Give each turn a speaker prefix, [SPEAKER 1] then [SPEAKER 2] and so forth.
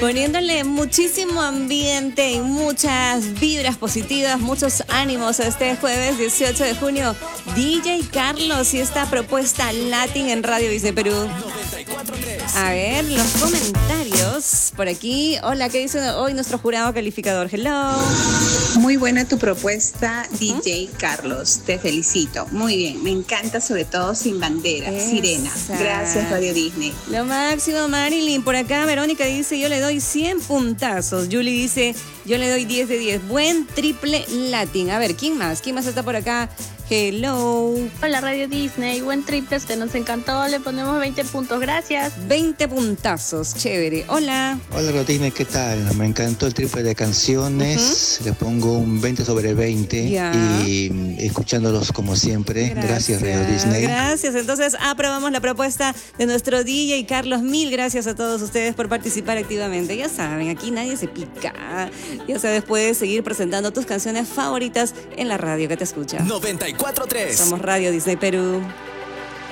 [SPEAKER 1] Poniéndole muchísimo ambiente y muchas vibras positivas, muchos ánimos a este jueves 18 de junio. DJ Carlos y esta propuesta Latin en Radio Disney Perú. A ver, los comentarios por aquí. Hola, ¿qué dice hoy nuestro jurado calificador? Hello.
[SPEAKER 2] Muy buena tu propuesta, DJ Carlos. Te felicito. Muy bien. Me encanta, sobre todo Sin Bandera, Sirena. Gracias, Radio Disney.
[SPEAKER 1] Lo máximo, Marilyn. Por acá, Verónica dice, yo le doy 100 puntazos. Julie dice, yo le doy 10 de 10. Buen triple Latin. A ver, ¿quién más? ¿Quién más está por acá? Hello.
[SPEAKER 3] Hola, Radio Disney. Buen triple, nos encantó. Le ponemos 20 puntos. Gracias.
[SPEAKER 1] 20 puntazos. Chévere. Hola.
[SPEAKER 4] Hola, Radio Disney. ¿Qué tal? Me encantó el triple de canciones. Le pongo un 20 sobre 20. Y escuchándolos como siempre. Gracias, Radio Disney.
[SPEAKER 1] Gracias. Entonces, aprobamos la propuesta de nuestro DJ Carlos. Mil gracias a todos ustedes por participar activamente. Ya saben, aquí nadie se pica. Ya sabes, puedes seguir presentando tus canciones favoritas en la radio que te escucha.
[SPEAKER 5] 94.3.
[SPEAKER 1] Somos Radio Disney Perú.